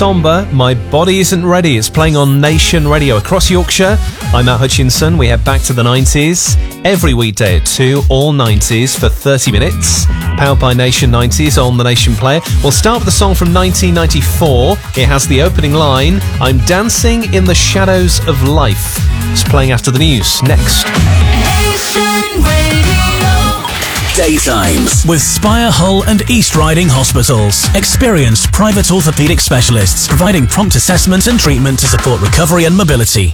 somber, My Body Isn't Ready. It's playing on Nation Radio across Yorkshire. I'm Matt Hutchinson. We head back to the 90s. Every weekday at 2, all 90s for 30 minutes. Powered by Nation 90s on the Nation Player. We'll start with a song from 1994. It has the opening line, I'm dancing in the shadows of life. It's playing after the news. Next. Nation Radio. Daytimes with Spire, Hull and East Riding Hospitals. Experienced private orthopaedic specialists providing prompt assessment and treatment to support recovery and mobility.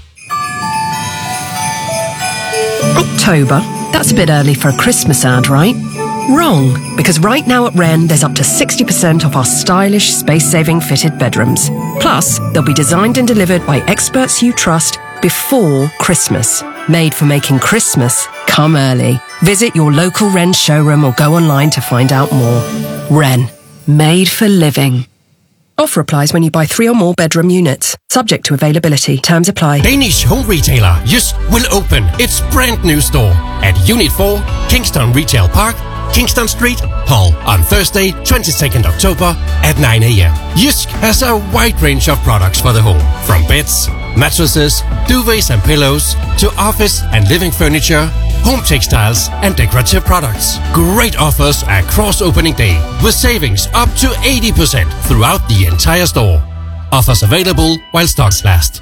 October? That's a bit early for a Christmas ad, right? Wrong, because right now at Wren there's up to 60% off our stylish, space-saving fitted bedrooms. Plus, they'll be designed and delivered by experts you trust before Christmas. Made for making Christmas come early. Visit your local Wren showroom or go online to find out more. Wren. Made for living. Offer applies when you buy 3 or more bedroom units. Subject to availability. Terms apply. Danish home retailer Jysk will open its brand new store at Unit 4, Kingston Retail Park, Kingston Street, Hull, on Thursday, 22nd October at 9 a.m. Jysk has a wide range of products for the home, from beds, mattresses, duvets and pillows, to office and living furniture, home textiles and decorative products. Great offers across opening day, with savings up to 80% throughout the entire store. Offers available while stocks last.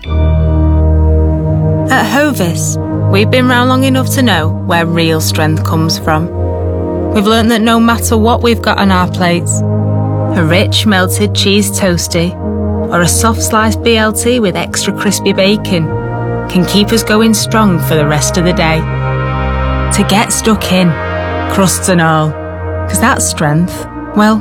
At Hovis, we've been round long enough to know where real strength comes from. We've learned that no matter what we've got on our plates, a rich melted cheese toasty or a soft sliced BLT with extra crispy bacon can keep us going strong for the rest of the day. To get stuck in, crusts and all, 'cause that strength, well,